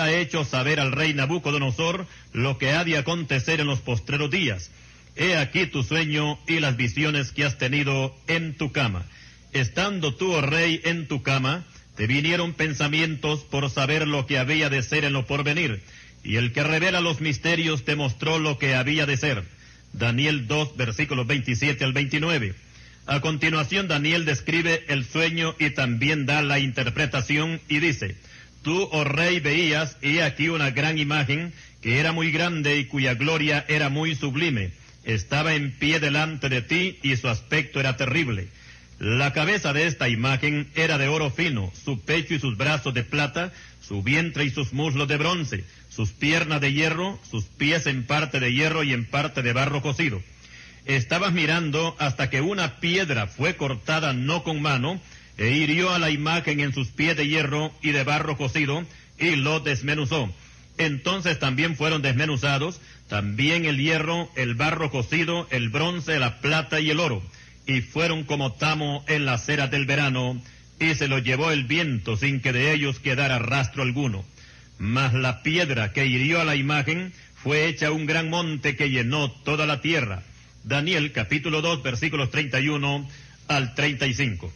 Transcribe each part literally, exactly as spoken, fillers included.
ha hecho saber al rey Nabucodonosor lo que ha de acontecer en los postreros días. He aquí tu sueño y las visiones que has tenido en tu cama. Estando tú, oh rey, en tu cama, te vinieron pensamientos por saber lo que había de ser en lo porvenir, y el que revela los misterios te mostró lo que había de ser. Daniel dos, versículos veintisiete al veintinueve. A continuación, Daniel describe el sueño y también da la interpretación y dice: Tú, oh rey, veías, y aquí una gran imagen, que era muy grande y cuya gloria era muy sublime. Estaba en pie delante de ti, y su aspecto era terrible. La cabeza de esta imagen era de oro fino, su pecho y sus brazos de plata, su vientre y sus muslos de bronce, sus piernas de hierro, sus pies en parte de hierro y en parte de barro cocido. Estabas mirando hasta que una piedra fue cortada no con mano, e hirió a la imagen en sus pies de hierro y de barro cocido, y lo desmenuzó. Entonces también fueron desmenuzados, también el hierro, el barro cocido, el bronce, la plata y el oro, y fueron como tamo en las eras del verano, y se lo llevó el viento sin que de ellos quedara rastro alguno. Mas la piedra que hirió a la imagen fue hecha un gran monte que llenó toda la tierra. Daniel capítulo dos, versículos treinta y uno al treinta y cinco.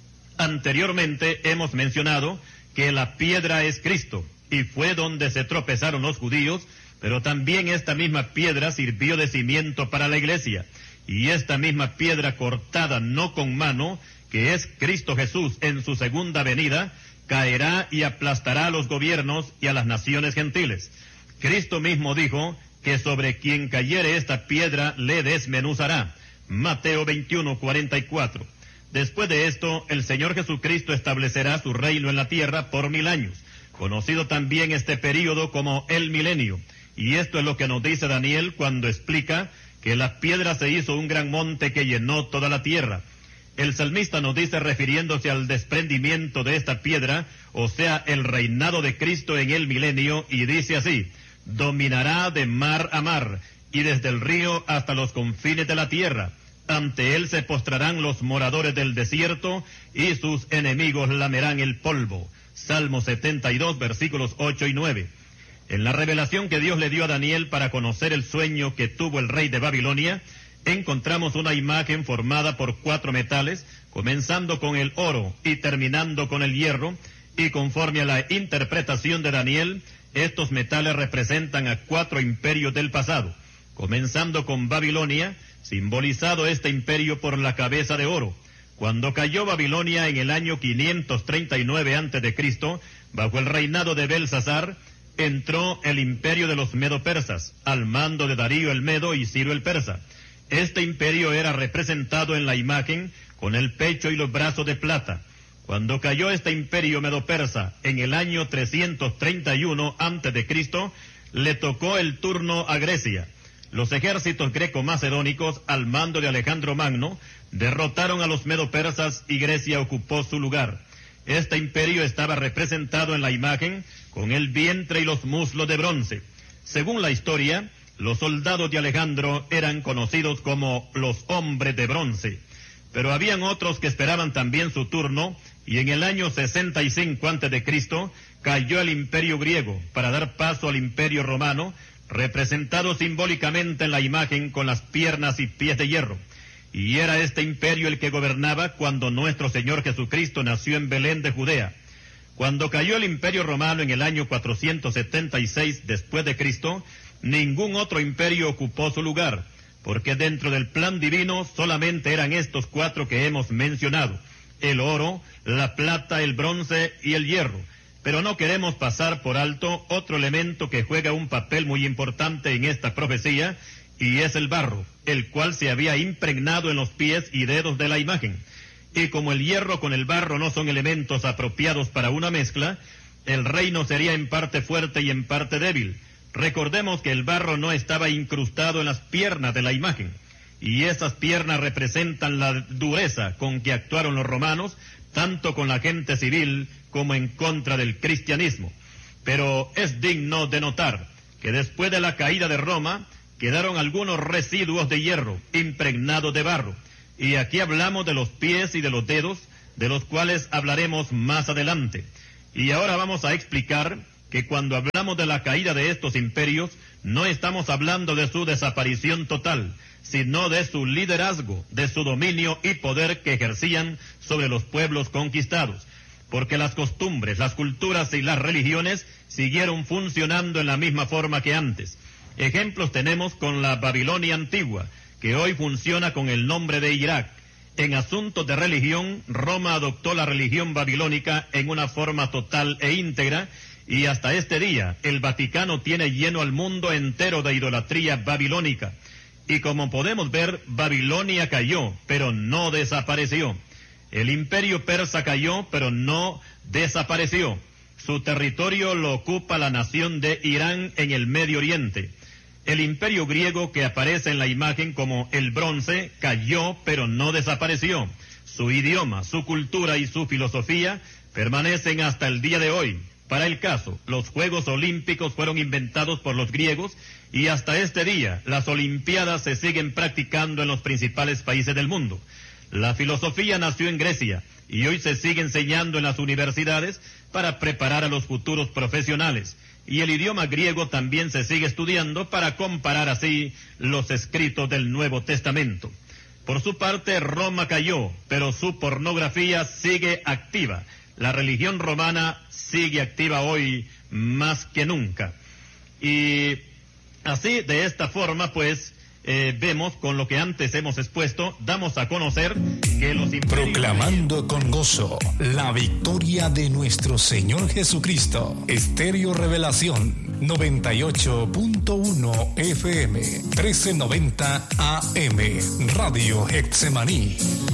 Anteriormente hemos mencionado que la piedra es Cristo, y fue donde se tropezaron los judíos, pero también esta misma piedra sirvió de cimiento para la iglesia, y esta misma piedra cortada no con mano, que es Cristo Jesús en su segunda venida, caerá y aplastará a los gobiernos y a las naciones gentiles. Cristo mismo dijo que sobre quien cayere esta piedra le desmenuzará. Mateo veintiuno, cuarenta y cuatro. Después de esto, el Señor Jesucristo establecerá su reino en la tierra por mil años, conocido también este período como el milenio. Y esto es lo que nos dice Daniel cuando explica que la piedra se hizo un gran monte que llenó toda la tierra. El salmista nos dice, refiriéndose al desprendimiento de esta piedra, o sea, el reinado de Cristo en el milenio, y dice así: dominará de mar a mar, y desde el río hasta los confines de la tierra. Ante él se postrarán los moradores del desierto, y sus enemigos lamerán el polvo. Salmo setenta y dos, versículos ocho y nueve. En la revelación que Dios le dio a Daniel para conocer el sueño que tuvo el rey de Babilonia, encontramos una imagen formada por cuatro metales, comenzando con el oro y terminando con el hierro, y conforme a la interpretación de Daniel, estos metales representan a cuatro imperios del pasado, comenzando con Babilonia, simbolizado este imperio por la cabeza de oro. Cuando cayó Babilonia en el año quinientos treinta y nueve antes de Cristo, bajo el reinado de Belsasar, entró el imperio de los medo-persas, al mando de Darío el Medo y Ciro el Persa. Este imperio era representado en la imagen con el pecho y los brazos de plata. Cuando cayó este imperio medo-persa en el año trescientos treinta y uno antes de Cristo, le tocó el turno a Grecia. Los ejércitos greco-macedónicos, al mando de Alejandro Magno, derrotaron a los medo-persas y Grecia ocupó su lugar. Este imperio estaba representado en la imagen con el vientre y los muslos de bronce. Según la historia, los soldados de Alejandro eran conocidos como los hombres de bronce, pero habían otros que esperaban también su turno, y en el año sesenta y cinco antes de Cristo cayó el imperio griego para dar paso al imperio romano, representado simbólicamente en la imagen con las piernas y pies de hierro. Y era este imperio el que gobernaba cuando nuestro Señor Jesucristo nació en Belén de Judea. Cuando cayó el imperio romano en el año cuatrocientos setenta y seis después de Cristo, ningún otro imperio ocupó su lugar, porque dentro del plan divino solamente eran estos cuatro que hemos mencionado: el oro, la plata, el bronce y el hierro. Pero no queremos pasar por alto otro elemento que juega un papel muy importante en esta profecía, y es el barro, el cual se había impregnado en los pies y dedos de la imagen. Y como el hierro con el barro no son elementos apropiados para una mezcla, el reino sería en parte fuerte y en parte débil. Recordemos que el barro no estaba incrustado en las piernas de la imagen, y esas piernas representan la dureza con que actuaron los romanos, tanto con la gente civil como en contra del cristianismo. Pero es digno de notar que después de la caída de Roma, quedaron algunos residuos de hierro impregnados de barro, y aquí hablamos de los pies y de los dedos, de los cuales hablaremos más adelante. Y ahora vamos a explicar que cuando hablamos de la caída de estos imperios, no estamos hablando de su desaparición total, sino de su liderazgo, de su dominio y poder que ejercían sobre los pueblos conquistados, porque las costumbres, las culturas y las religiones siguieron funcionando en la misma forma que antes. Ejemplos tenemos con la Babilonia antigua, que hoy funciona con el nombre de Irak. En asuntos de religión, Roma adoptó la religión babilónica en una forma total e íntegra, y hasta este día el Vaticano tiene lleno al mundo entero de idolatría babilónica. Y como podemos ver, Babilonia cayó, pero no desapareció. El imperio persa cayó, pero no desapareció. Su territorio lo ocupa la nación de Irán en el Medio Oriente. El imperio griego, que aparece en la imagen como el bronce, cayó, pero no desapareció. Su idioma, su cultura y su filosofía permanecen hasta el día de hoy. Para el caso, los Juegos Olímpicos fueron inventados por los griegos y hasta este día las Olimpiadas se siguen practicando en los principales países del mundo. La filosofía nació en Grecia y hoy se sigue enseñando en las universidades para preparar a los futuros profesionales. Y el idioma griego también se sigue estudiando para comparar así los escritos del Nuevo Testamento. Por su parte, Roma cayó, pero su pornografía sigue activa. La religión romana sigue activa hoy más que nunca. Y así, de esta forma, pues, eh, vemos con lo que antes hemos expuesto, damos a conocer que los imperios... Proclamando con gozo la victoria de nuestro Señor Jesucristo. Estéreo Revelación noventa y ocho punto uno F M, trece noventa A M, Radio Getsemaní.